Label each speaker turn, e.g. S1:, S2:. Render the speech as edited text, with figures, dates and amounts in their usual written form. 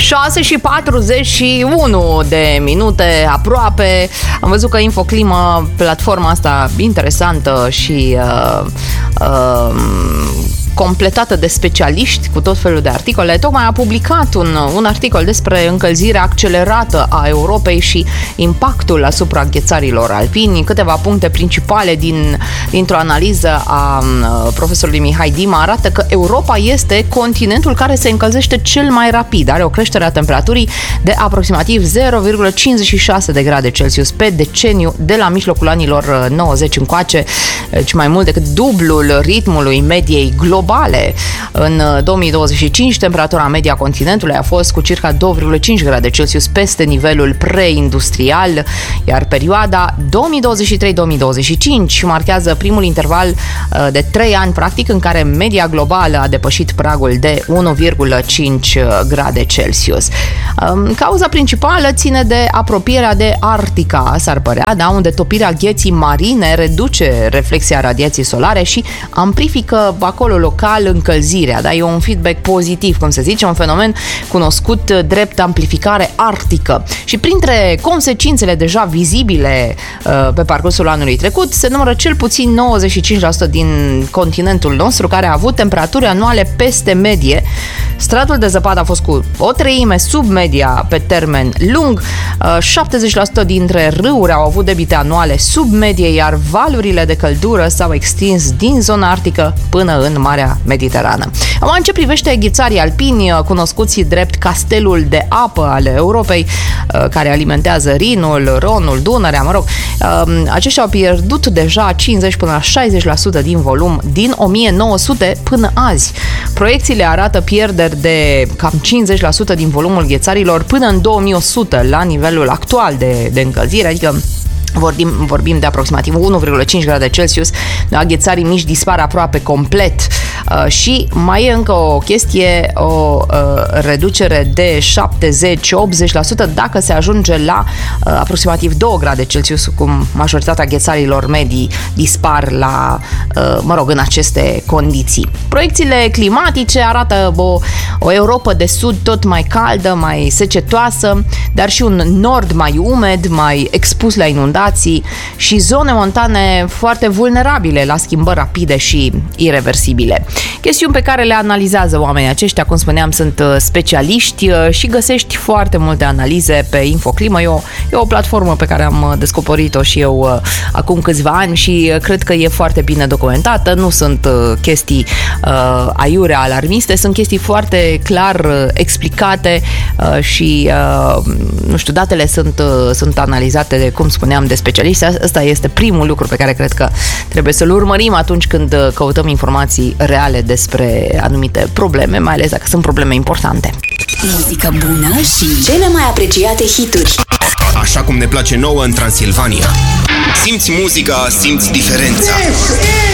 S1: 6:41 de minute aproape. Am văzut că Infoclimă, platforma asta interesantă și completată de specialiști cu tot felul de articole, tocmai a publicat un articol despre încălzirea accelerată a Europei și impactul asupra ghețarilor alpini. Câteva puncte principale dintr-o analiză a profesorului Mihai Dima arată că Europa este continentul care se încălzește cel mai rapid. Are o creștere a temperaturii de aproximativ 0,56 de grade Celsius pe deceniu de la mijlocul anilor 90 încoace, deci mai mult decât dublul ritmului mediei globale. În 2025, temperatura media a continentului a fost cu circa 2,5 grade Celsius peste nivelul preindustrial, iar perioada 2023-2025 marchează primul interval de 3 ani, practic, în care media globală a depășit pragul de 1,5 grade Celsius. Cauza principală ține de apropierea de Arctica, s-ar părea, da, unde topirea gheții marine reduce reflexia radiației solare și amplifică acolo local încălzirea, da? E un feedback pozitiv, cum se zice, un fenomen cunoscut drept amplificare arctică. Și printre consecințele deja vizibile pe parcursul anului trecut se numără cel puțin 95% din continentul nostru care a avut temperaturi anuale peste medie. Stratul de zăpadă a fost cu o treime sub media pe termen lung, 70% dintre râuri au avut debite anuale sub medie, iar valurile de căldură s-au extins din zona arctică până în Marea Mediterană. În ce privește ghețarii alpini, cunoscuți drept castelul de apă ale Europei, care alimentează Rinul, Ronul, Dunărea, aceștia au pierdut deja 50 până la 60% din volum din 1900 până azi. Proiecțiile arată pierderi de cam 50% din volumul ghețarilor până în 2100 la nivelul actual de încălzire, adică vorbim de aproximativ 1,5 grade Celsius, ghețarii mici dispar aproape complet. Și mai e încă o chestie, o reducere de 70-80% dacă se ajunge la aproximativ 2 grade Celsius, cum majoritatea ghețarilor medii dispar în aceste condiții. Proiecțiile climatice arată o Europa de sud tot mai caldă, mai secetoasă, dar și un nord mai umed, mai expus la inundații și zone montane foarte vulnerabile la schimbări rapide și irreversibile. Chestiuni pe care le analizează oamenii aceștia, cum spuneam, sunt specialiști și găsești foarte multe analize pe Infoclimă. E o platformă pe care am descoperit-o și eu acum câțiva ani și cred că e foarte bine documentată. Nu sunt chestii aiurea alarmiste, sunt chestii foarte clar explicate și datele sunt analizate, cum spuneam, de specialiști. Asta este primul lucru pe care cred că trebuie să-l urmărim atunci când căutăm informații reale despre anumite probleme, mai ales dacă sunt probleme importante.
S2: Muzică bună și cele mai apreciate hituri.
S3: Așa cum ne place nouă în Transilvania. Simți muzica, simți diferența.